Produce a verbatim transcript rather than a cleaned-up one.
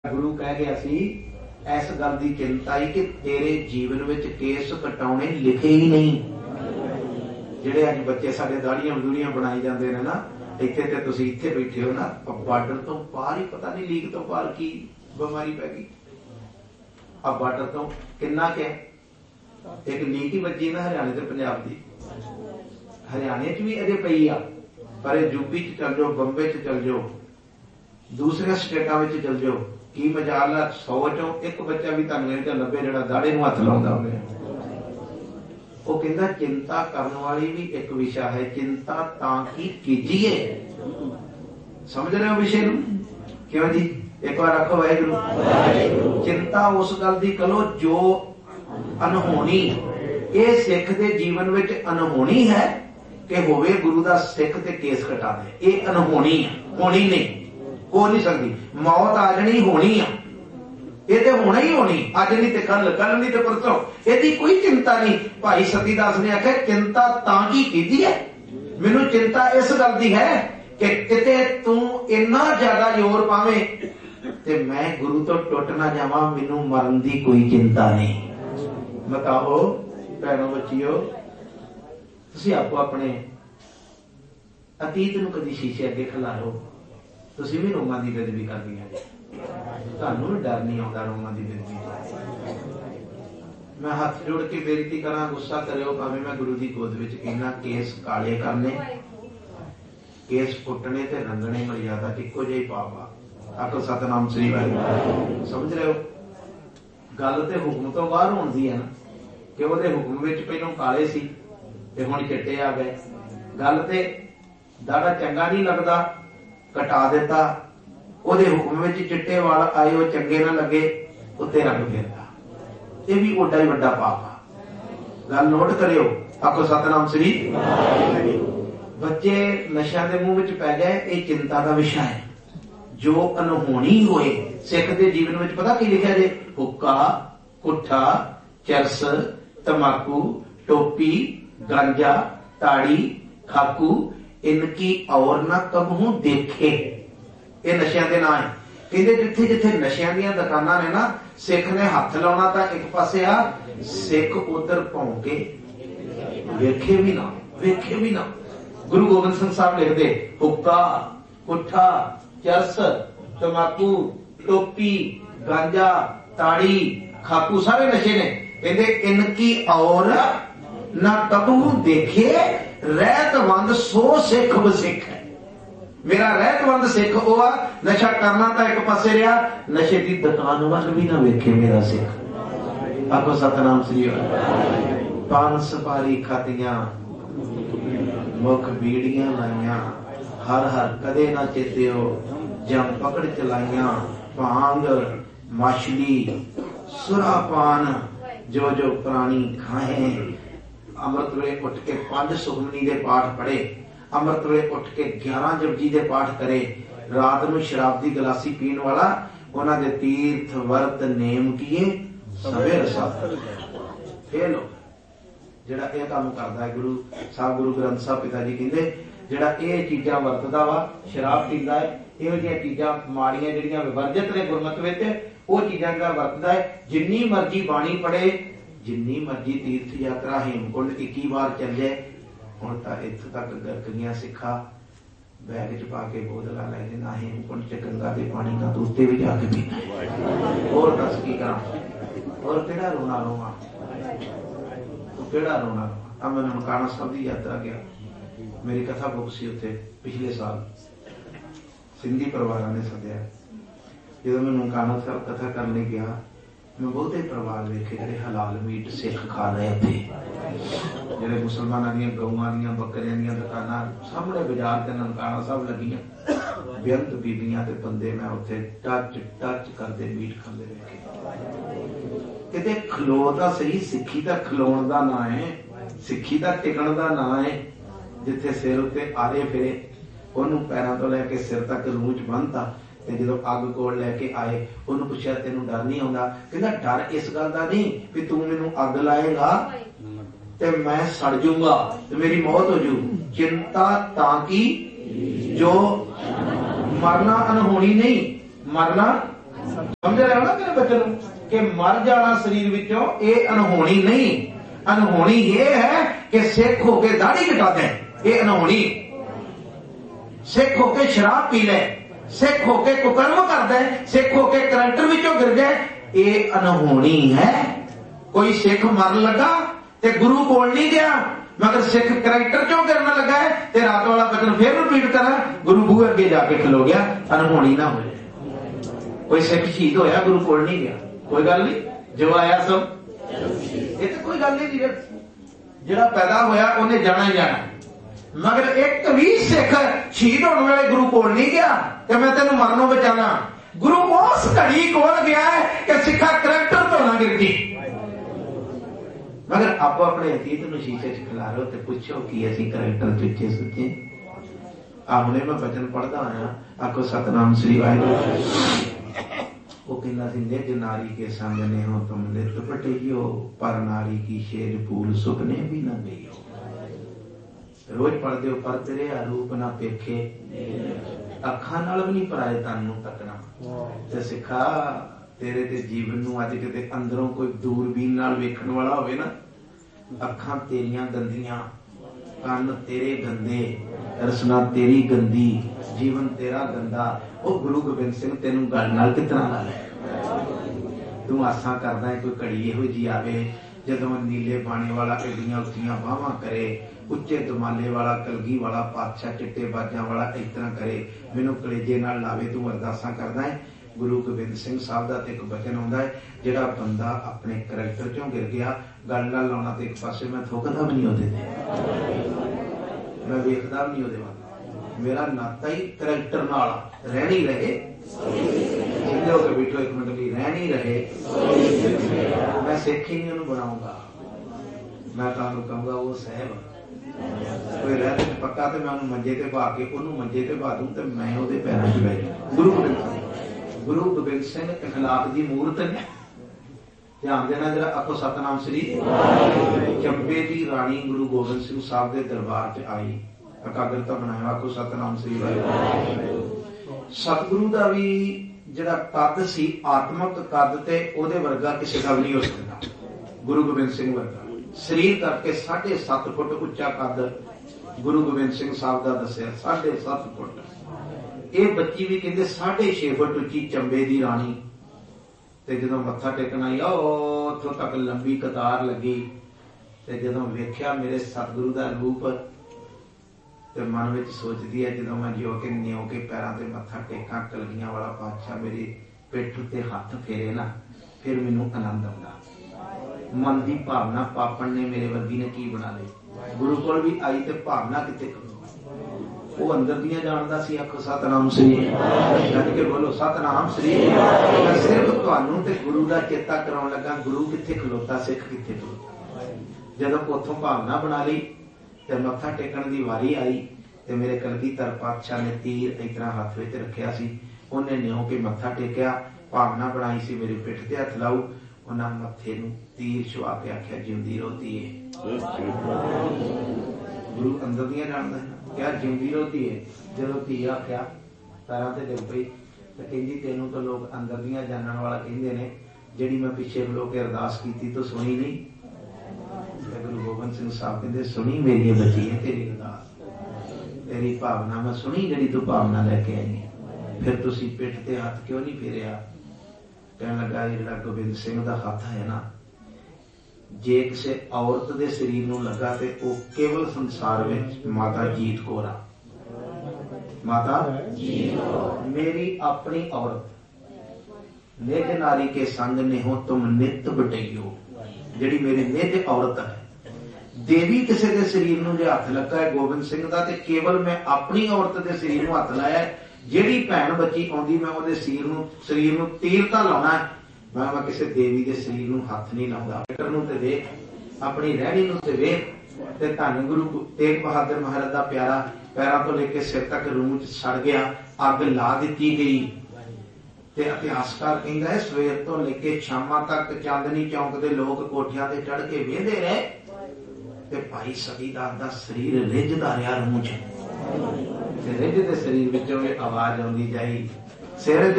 गुरु कह गया सी इस गल की चिंता ही कि तेरे जीवन में केस कटाने लिखे ही नहीं। जेडे अज बच्चे साडे दाड़ियां दूड़ियां बनाई जाते हैं ना, इत्थे ते तुसीं इत्थे बैठे हो ना, बार्डर तो पार ही पता नहीं लीक तो पार की बीमारी पै गई। अब बार्डर तो किन्ना क्या एक लीक ही बची ना हरियाणे ते पंजाब की। हरियाणे च भी अजे पई आ, पर यूपी च चल जाओ, बंबे च चल जाओ, दूसरे स्टेटा में चल जाओ, की मजाल है सौ चो एक बच्चा भी तुहानूं नहीं लभे जिहड़ा दाड़े नूं हथ लाउंदा होवे। वो कहंदा चिंता करने वाली भी एक विषय है, चिंता तां की कीजिए। समझ रहे हो विषय नूं? क्यों जी? एक बार आखो वाहिगुरू। चिंता उस गल दी करो जो अनहोनी, ये सिख दे जीवन विच अनहोनी है कि होवे गुरु दा सिख ते केस कटा दे। ये अनहोनी है, होनी नहीं, हो नहीं सकती। मौत आ जानी होनी है, ये तो होना ही होनी, अज नहीं तो कल, कल नहीं तो परसों, यदि कोई चिंता नहीं। भाई सतीदास ने आख्या चिंता तां की कीती है, मैनू चिंता इस गल दी है कि किते तू इन्ना ज्यादा जोर पावे ते मैं गुरु तो टुट ना जावां, मैनू मरन दी कोई चिंता नहीं। बताओ भैनों बच्चियो, तुसीं आपो अपने अतीत नूं कदी शीशे अगे खिलारो, तुसीं भी रोमां दी बेदबी करदियां जी, तुहानूं भी डर नहीं आउंदा रोमां दी बेदबी। मैं हथ जोड़ के बेनती करा, गुस्सा करियो भावें मैं गुरु दी गोद विच कहना, केस काले करने, केस पुट्टने ते रंगने मर्यादा इक्को जिही पाप आ। आखो सतनाम श्री वाहिगुरू। समझ रहे हो? गल ते हुक्म तो बाहर होंदी है ना, कि उहदे हुक्म विच पहलों काले सी ते हुण चिट्टे आ गए। गल ते दाड़ा चंगा नहीं लगदा, कटा दिता, उहदे हुक्म विच चिट्टे वाल आए, वो चंगे ना लगे, उत्ते रंग फेरता। ये भी ओडा ही वड्डा पाप आ। गल नोट करियो। आखो सतनाम श्री। बच्चे नशा के मुंह विच पै गए, ये चिंता का विषय है। जो अनहोनी होए सिख के जीवन में पता की लिखा जे, हुक्का, कुट्ठा, चरस, तमाकू, टोपी, गांजा, ताड़ी, खाकू, इनकी और न कबहू देखे। ये नशियां दे नाम है। कहते जिथे जिथे नशियां दीयां दुकानां ने ना, सिख ने हथ लाउणा तां एक पासे आ, सिख उधर भौंके वेखे भी ना, वेखे भी ना। गुरु गोबिंद सिंह साहब लिखदे, हुक्का, कुट्ठा, चरस, तमाकू, टोपी, गांजा, ताड़ी, खाकू सारे नशे ने। कहते इनकी और न कबहू देखे, रहतवंद सो सिख बसिख है। मेरा रहतवंद सिख वो आ, नशा करना तो एक पासे रहा, नशे की दुकान वाल भी ना वेखे मेरा सिख। आखो सतनाम श्री। पान सुपारी खातियां, मुख बीड़ियां लाइया, हर हर कदे ना चेत्यो, जम पकड़ चलाइया, भांग, मछली, सुरापान, जो जो प्राणी खाए। अमृत वेले उठ के पांच सुखमनी दे पाठ पढ़े, अमृत वेले उठ के ग्यारह जपजी दे पाठ करे, रात नूं शराब दी गलासी पीण वाला उन्हां दे तीर्थ वर्त नेम किए सवेर साथ फेलो। जिहड़ा यह काम करदा है गुरु साहब, गुरु ग्रंथ साहब पिता जी कहंदे, जिहड़ा ये चीजां वरतदा वा, शराब पींदा है, इहो जिहियां चीजां माड़ियां जिहड़ियां विवर्जित ने गुरमत विच, वो चीजां दा वरतदा है। जिन्नी मर्जी बाणी पढ़े, जिन्नी मर्जी तीर्थ यात्रा हेमकुंड इक्की बार चल जाए, हुण तां इत्थों तक गरकगियां सिखा बैग च पा के बोतलां लै लेना, हेमकुंड च गंगा दे पानी का उत्ते भी जाके पीना है। होर दस की करां, होर किहड़ा रोना रोवां, किहड़ा रोना रोवां। तां मैं ननकाना साहब दी यात्रा गया, मेरी कथा बुक सी उत्थे पिछले साल, सिंधी परिवारां ने सद्या। जदों मैं ननकाना साहब कथा करने गया, मैं बहुते परिवार वेखे जिहड़े हलाल मीट सिख खा रहे थे, जिहड़े मुसलमानां दीयां गऊआं दीयां बकरियां दीयां दुकानां सामने बाजार ते ननकाना साहब लगियां, बेअंत बीबियां ते बंदे मैं उत्थे टच टच करदे मीट खांदे वेखे। किते खलो तां सही, सिक्खी तां खलोण दा नां है, सिक्खी तां टिकण दा नां है। जिथे सिर उत्ते आरे फिरे, ओनू पैरां तो लैके सिर तक रूच बनता, ते जदों अग कोल लैके आए, ओनू पुछया तैनूं डर नहीं आउंदा? कहंदा डर इस गल दा नहीं भी तू मैनूं अग लाएगा ते मैं सड़ जूंगा ते मेरी मौत हो जू। चिंता तां की जो मरना अनहोनी नहीं, मरना समझ रहे हो ना मेरे बच्चों कि मर जाना शरीर विचों ये अनहोनी नहीं, अनहोनी ये है कि सिख होके दाढ़ी कटा दे, ये अनहोनी। सिख होके शराब पी ले, सिख होके कुकर्म कर दे, सिख होके करैक्टर विचों गिर जाए, ये अनहोनी है। कोई सिख मरन लगा ते गुरु कोल नहीं गया, मगर सिख करैक्टर चों गिरन लगा है ते रात वाला बचन फिर रिपीट करा, गुरु बूहे अगे जाके खलो गया, अनहोनी ना हो जाए। कोई सिख शहीद होया गुरु कोल नहीं गया, कोई गल नहीं, जो आया सब ये तो कोई गल नहीं। जिहड़ा पैदा होया उन्हें जाना ही जाना, मगर एक भी सिख शहीद होने वाले गुरु कोल नहीं गया कि मैं तेन मरनों बचाना। गुरु उस घड़ी कोल गया है कि सिखा करैक्टर तो ना गिर गई। मगर आप अपने अतीत में शीशे च खिलारो तो पूछो कि असी करैक्टर चुचे सुचे। हमने मैं बचन पढ़ता आया, आखो सतनाम श्री वाहिगुरू। वो कहना सी निज नारी के संग ने हो तुम नित पटियो, पर नारी की शेर फूल सुपने भी न गईयो। रोज पढ़ते हो पर तेरे रूप ना पेखे, अखा नाल भी नहीं पराए तन नूं तकना। ते सिखा तेरे ते जीवन नूं अज किते अंदरों कोई दूरबीन नाल वेखण वाला होवे ना, अखां तेरियां गंदियां, कान तेरे गंदे, रसना तेरी गंदी, जीवन तेरा गंदा, वो गुरु गोबिंद सिंह तेनू गल नाल कितना ला लै। तू आसा करदा है कोई घड़ी इहो जी आवे जदों नीले बाणे वाला एडियां उच्चियां बाहां करे, उच्चे दमाले वाला कलगी वाला पातशाह चिट्टे बाजां वाला इस तरह करे, मैनू कलेजे नाल लावे, तू अरदासां करदा है। गुरु गोबिंद सिंह साहब का एक वचन आउंदा है, जिहड़ा बंदा अपने करैक्टर चों गिर गया, गल नाल लाउणा ते एक पासे मैं थोकदा भी नहीं ओहदे ते, मैं वेखदा भी नहीं ओहदे वाल, मेरा नाता ही करैक्टर नाल रहनी रहे। सीधे होकर बैठो एक मिनट भी, रहनी रहे। मैं सिख ही नहीं उन्हें बनाऊंगा, मैं तुहानू कहूंगा वो साहब कोई रह पक्का तो मैं उन्हें मंजे ते पा के उन्होंने मंजे ते पा दूं तो मैं ओहदे पैरां च बैठ जाऊं। गुरु गोबिंद सिंह गुरु गोबिंद सिंह इखलाक की मूर्त है। ध्यान देना जरा, आखो सतनाम श्री। चंबे की रानी गुरु गोबिंद सिंह साहब के दरबार च आई, एकाग्रता बनाया, आखो सतनाम श्री। सतगुरु का भी जिहड़ा कद सी आत्मक कद ते ओहदे वर्गा किसी का भी नहीं हो सकता। गुरु गोबिंद सिंह वर्गा शरीर करके साढ़े सत्त फुट उच्चा कद गुरु गोबिंद सिंह साहब का दसिया, साढ़े सत्त फुट। ये बच्ची भी कहते साढ़े छे फुट उच्ची चंबे की रानी। ते जदों मत्था टेकन आई उथों तक लंबी कतार लगी, ते जदों वेख्या मेरे सतगुरु का रूप ते मन में सोचती है, जदों मैं जो के न्यो के पैरों से मत्था टेका, कलगियां वाला पातशाह मेरी पिठ ते हथ फेरे ना, फिर मैनू आनंद आउंदा। मन की भावना पापन ने मेरे वर्गी ने की बना ली। गुरु कोल भी आई ते भावना किते वो अंदर दियां जानदा सी। आखो सतनाम श्री, जद के बोलो सतनाम श्री। मैं सिर्फ तुहानू ते गुरु का चेता कराउण लगा, गुरु किथे खलोता, सिख किथे खलोता। जदों उथों भावना बना ली ते मत्था टेकण दी वारी आई, ते मेरे कलगीधर पातशाह ने तीर इस तरह हाथ विच रखिया सी, उन्हें न्यों के मत्था टेकिया, भावना बनाई सी मेरी पिठ ते हथ लाऊ, उन्हां मत्थे नूं तीर छुआ के आख्या जिंदी रोती है। गुरु अंदर दियां जानदा है क्या जिंदी रोती है। जदों धी आख्या पैरां ते डिग पई ते कहंदी तेनू तो लोग अंदर दियां जानण वाला कहंदे ने, जिहड़ी मैं पिछे खलो के अरदास कीती तो सुनी नहीं। गुरु गोबिंद सिंह साहब कहंदे सुनी मेरी बची है तेरी अरदास, तेरी भावना मैं सुनी जिहड़ी तू भावना लैके आई है। फिर तुसीं पिठ ते हथ क्यों नहीं फेरिया। कहण लगा जिहड़ा गोबिंद सिंह दा हथ है ना, जे किसी औरत के शरीर नूं लगा ते वो केवल संसार में माता जीत कौर आ। माता मेरी अपनी औरत, निज नारी के संग ने हो तुम नित बटइयो, जिहड़ी मेरी निज औरत है। देवी किसी के शरीर नूं जे हथ लगा है गोबिंद सिंह दा, ते केवल मैं अपनी औरत के शरीर नूं हथ लाया। जिहड़ी भैण बच्ची आउंदी मैं उहदे शरीर नूं शरीर नूं तीर तां लाउणा है, मैं मैं किसी देवी के शरीर नूं हथ नहीं लाउंदा। फिकर नूं ते वेख, अपनी रहणी नूं ते वेख, ते धन गुरु तेग बहादुर महाराज दा प्यारा पैरों तो लेके सिर तक रूह च सड़ गया, अग ला दी गई। ते इतिहासकार कहंदा है सवेर तो लेके शामां तक चांदनी चौक के लोग कोठियां ते चढ़ के वेंदे रहे, ते भाई सतीदास दा शरीर रिझदा रहा रूह च, ते रिझदे शरीर विचों आवाज आउंदी जाई, सिर